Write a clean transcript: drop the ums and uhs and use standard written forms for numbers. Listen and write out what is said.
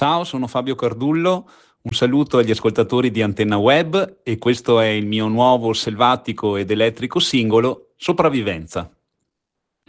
Ciao, sono Fabio Cardullo, un saluto agli ascoltatori di Antenna Web e questo è il mio nuovo selvatico ed elettrico singolo, Sopravvivenza.